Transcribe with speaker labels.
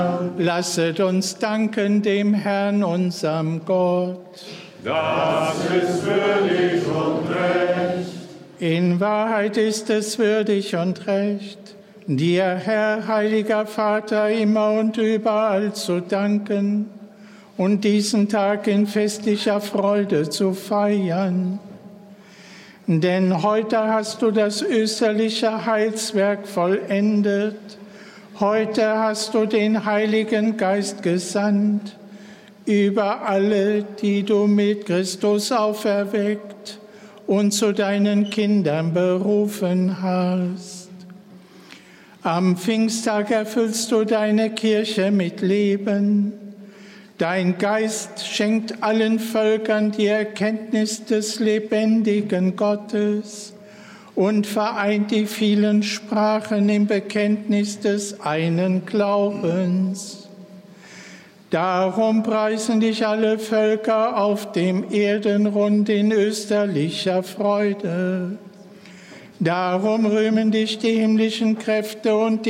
Speaker 1: Lasset uns danken dem Herrn, unserem Gott.
Speaker 2: Das ist würdig und recht.
Speaker 1: In Wahrheit ist es würdig und recht, dir, Herr, heiliger Vater, immer und überall zu danken und diesen Tag in festlicher Freude zu feiern. Denn heute hast du das österliche Heilswerk vollendet. Heute hast du den Heiligen Geist gesandt über alle, die du mit Christus auferweckt und zu deinen Kindern berufen hast. Am Pfingsttag erfüllst du deine Kirche mit Leben. Dein Geist schenkt allen Völkern die Erkenntnis des lebendigen Gottes und vereint die vielen Sprachen im Bekenntnis des einen Glaubens. Darum preisen dich alle Völker auf dem Erdenrund in österlicher Freude. Darum rühmen dich die himmlischen Kräfte und